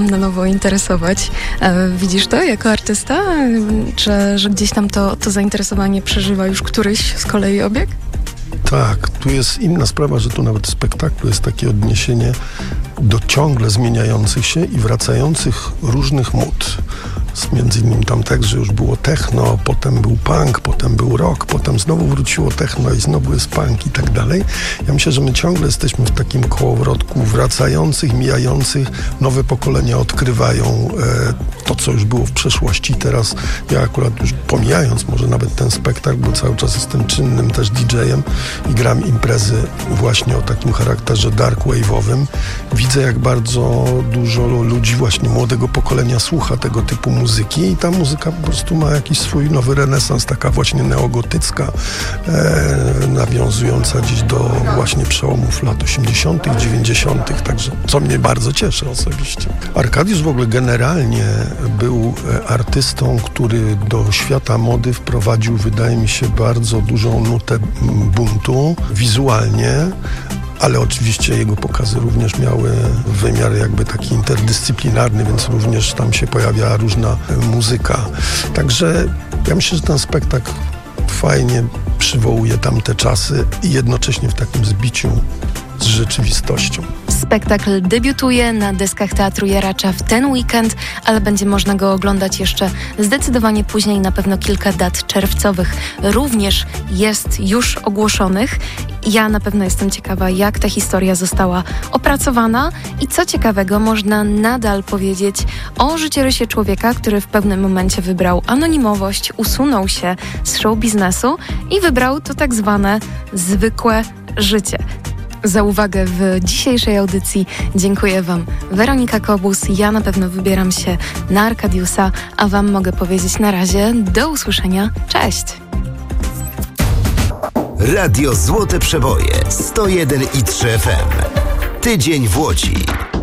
na nowo interesować. Widzisz to jako artysta? Że gdzieś tam to zainteresowanie przeżywa już któryś z kolei obieg? Tak, tu jest inna sprawa, że tu nawet w spektaklu jest takie odniesienie do ciągle zmieniających się i wracających różnych mód. Między innymi tam tekst, że już było techno, potem był punk, potem był rock, potem znowu wróciło techno i znowu jest punk i tak dalej. Ja myślę, że my ciągle jesteśmy w takim kołowrotku wracających, mijających. Nowe pokolenia odkrywają to, co już było w przeszłości. Teraz ja akurat już pomijając może nawet ten spektakl, bo cały czas jestem czynnym też DJ-em i gram imprezy właśnie o takim charakterze dark wave'owym. Widzę, jak bardzo dużo ludzi właśnie młodego pokolenia słucha tego typu muzyki i ta muzyka po prostu ma jakiś swój nowy renesans, taka właśnie neogotycka, nawiązująca gdzieś do właśnie przełomów lat 80., 90., także co mnie bardzo cieszy osobiście. Arkadiusz w ogóle generalnie był artystą, który do świata mody wprowadził, wydaje mi się, bardzo dużą nutę buntu wizualnie, ale oczywiście jego pokazy również miały wymiar jakby taki interdyscyplinarny, więc również tam się pojawia różna muzyka. Także ja myślę, że ten spektakl fajnie przywołuje tamte czasy i jednocześnie w takim zbiciu z rzeczywistością. Spektakl debiutuje na deskach Teatru Jaracza w ten weekend, ale będzie można go oglądać jeszcze zdecydowanie później, na pewno kilka dat czerwcowych również jest już ogłoszonych. Ja na pewno jestem ciekawa, jak ta historia została opracowana i co ciekawego można nadal powiedzieć o życiorysie człowieka, który w pewnym momencie wybrał anonimowość, usunął się z show biznesu i wybrał to tak zwane zwykłe życie. Za uwagę w dzisiejszej audycji dziękuję Wam Weronika Kobus. Ja na pewno wybieram się na Arkadiusa, a Wam mogę powiedzieć na razie do usłyszenia. Cześć! Radio Złote Przeboje 101,3 FM. Tydzień w Łodzi.